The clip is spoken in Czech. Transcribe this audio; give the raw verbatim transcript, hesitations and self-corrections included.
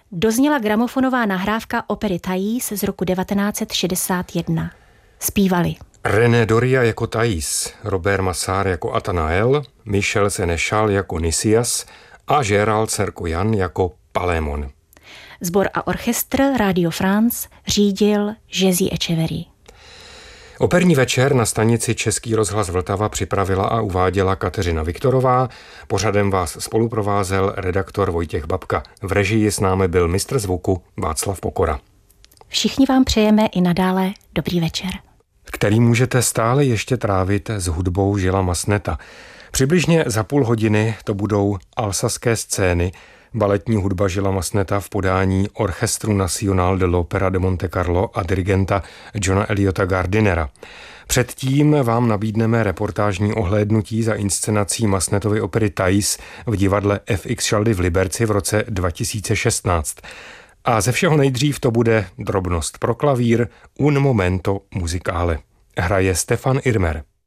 dozněla gramofonová nahrávka opery Thais z roku devatenáct set šedesát jedna. Zpívali René Doria jako Thais, Robert Massard jako Athanael, Michel Sénéchal jako Nicias a Gérald Serkoyan jako Palémon. Sbor a orchestr Radio France řídil Jerzy Echeverry. Operní večer na stanici Český rozhlas Vltava připravila a uváděla Kateřina Viktorová. Pořadem vás spoluprovázel redaktor Vojtěch Babka. V režii s námi byl mistr zvuku Václav Pokora. Všichni vám přejeme i nadále dobrý večer, který můžete stále ještě trávit s hudbou Gilesa Masseneta. Přibližně za půl hodiny to budou alsaské scény, baletní hudba Gilesa Masseneta v podání Orchestru National de l'Opéra de Monte Carlo a dirigenta Johna Eliota Gardinera. Předtím vám nabídneme reportážní ohlédnutí za inscenací Massenetovy opery Thais v divadle F X Schaldy v Liberci v roce dva tisíce šestnáct. A ze všeho nejdřív to bude drobnost pro klavír Un momento musicale. Hraje Stefan Irmer.